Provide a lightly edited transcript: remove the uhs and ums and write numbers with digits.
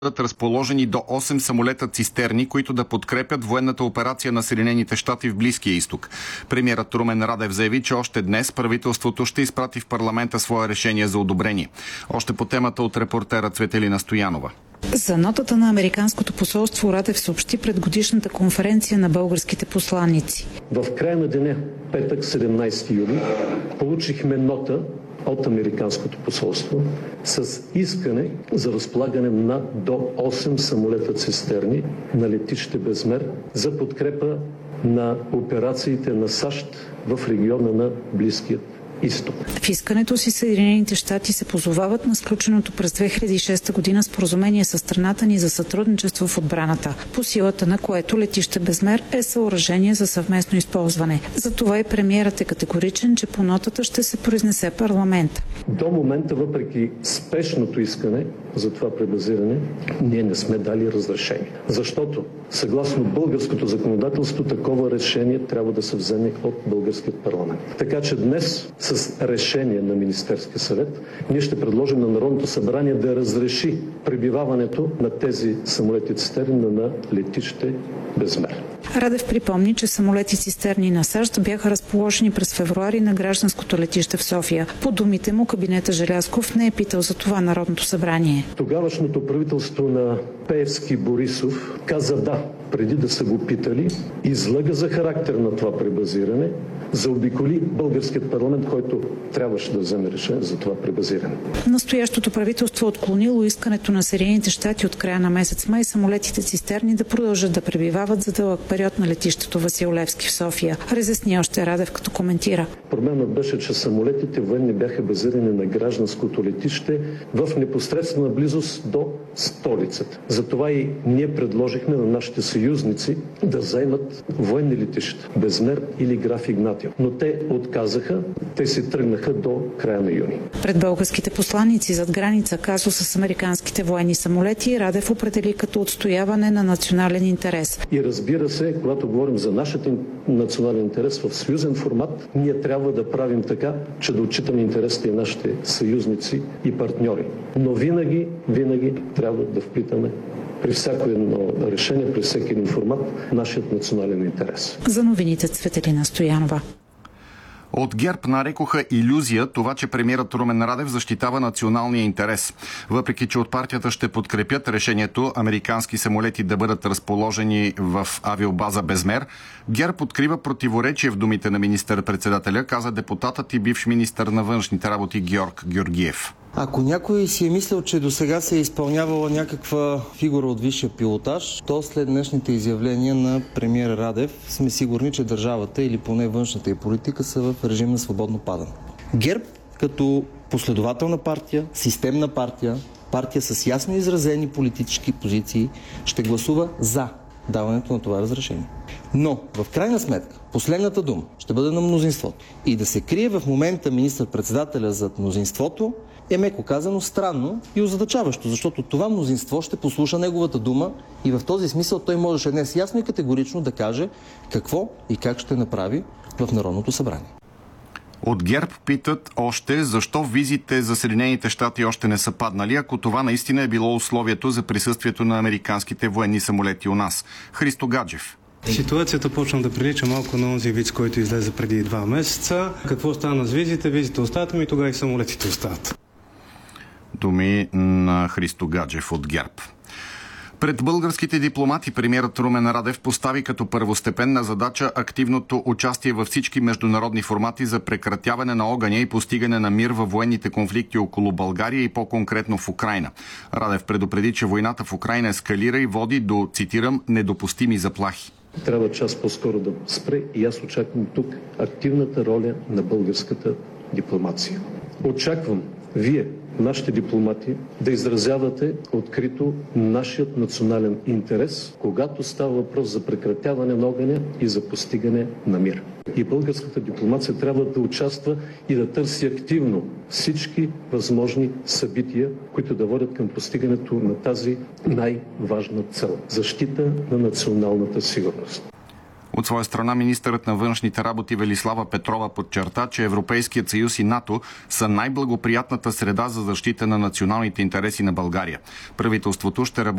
бъдат разположени до 8 самолета цистерни, които да подкрепят военната операция на Съединените щати в Близкия изток. Премиерът Румен Радев заяви, че още днес правителството ще изпрати в парламента свое решение за одобрение. Още по темата от репортера Цветелина Стоянова. За нотата на Американското посолство Радев съобщи пред годишната конференция на българските посланици. В края на деня, петък, 17 юли, получихме нота от Американското посолство с искане за разполагане на до 8 самолета цистерни на летище Безмер за подкрепа на операциите на САЩ в региона на Близкия изток. В искането си Съединените щати се позовават на сключеното през 2006 година споразумение с страната ни за сътрудничество в отбраната, по силата на което летище Безмер е съоръжение за съвместно използване. Затова и премиерът е категоричен, че по нотата ще се произнесе парламент. До момента, въпреки спешното искане за това пребазиране, ние не сме дали разрешение. Защото, съгласно българското законодателство, такова решение трябва да се вземе от българският парламент. Така че днес с решение на Министерския съвет ние ще предложим на Народното събрание да разреши пребиваването на тези самолети цистерни на летище Безмер. Радев припомни, че самолети цистерни на САЩ бяха разположени през февруари на гражданското летище в София. По думите му, кабинета Желязков не е питал за това Народното събрание. Тогавашното правителство на Пеевски Борисов каза да, преди да са го питали, излъга за характер на това пребазиране, заобиколи българският парламент, който трябваше да вземе решение за това пребазиране. Настоящото правителство отклонило искането на Съединените щати от края на месец май самолетите цистерни да продължат да пребивават за дълъг период на летището Васил Левски в София. Разясни още Радев, като коментира. Проблемът беше, че самолетите военни бяха базирани на гражданското летище в непосредствена близост до столицата. Затова и ние предложихме на нашите съюзници да заемат военни летища Безмер или Граф Игнатиево. Но те отказаха, те си тръгнаха до края на юни. Пред българските посланици зад граница казуса с американските военни самолети Радев определи като отстояване на национален интерес. И разбира се, когато говорим за нашия национален интерес в съюзен формат, ние трябва да правим така, че да отчитаме интересите и нашите съюзници и партньори. Но винаги трябва да вплитаме при всяко едно решение, при всеки един формат, нашият национален интерес. За новините Цветелина Стоянова. От ГЕРБ нарекоха илюзия това, че премиерът Румен Радев защитава националния интерес. Въпреки че от партията ще подкрепят решението американски самолети да бъдат разположени в авиобаза Безмер, ГЕРБ открива противоречие в думите на министър-председателя, каза депутатът и бивш министър на външните работи Георг Георгиев. Ако някой си е мислил, че досега се е изпълнявала някаква фигура от висшия пилотаж, то след днешните изявления на премиера Радев сме сигурни, че държавата или поне външната и политика са в режим на свободно падане. ГЕРБ като последователна партия, системна партия, партия с ясно изразени политически позиции, ще гласува за даването на това разрешение. Но в крайна сметка последната дума ще бъде на мнозинството. И да се крие в момента министър-председателя зад мнозинството е, меко казано, странно и озадачаващо, защото това мнозинство ще послуша неговата дума и в този смисъл той можеше днес ясно и категорично да каже какво и как ще направи в Народното събрание. От ГЕРБ питат още защо визите за Съединените щати още не са паднали, ако това наистина е било условието за присъствието на американските военни самолети у нас. Христо Гаджев. Ситуацията почна да прилича малко на онзи виц, който излезе преди 2 месеца. Какво стана с визите? Визите остават, и тогава и самолетите остават. Думи на Христо Гаджев от ГЕРБ. Пред българските дипломати премиерът Румен Радев постави като първостепенна задача активното участие във всички международни формати за прекратяване на огъня и постигане на мир във военните конфликти около България и по-конкретно в Украйна. Радев предупреди, че войната в Украйна ескалира и води до, цитирам, недопустими заплахи. Трябва час по-скоро да спре и аз очаквам тук активната роля на българската дипломация. Очаквам вие, нашите дипломати, да изразявате открито нашият национален интерес, когато става въпрос за прекратяване на огъня и за постигане на мир. И българската дипломация трябва да участва и да търси активно всички възможни събития, които да водят към постигането на тази най-важна цел – защита на националната сигурност. От своя страна министърът на външните работи Велислава Петрова подчерта, че Европейският съюз и НАТО са най-благоприятната среда за защита на националните интереси на България. Правителството ще работи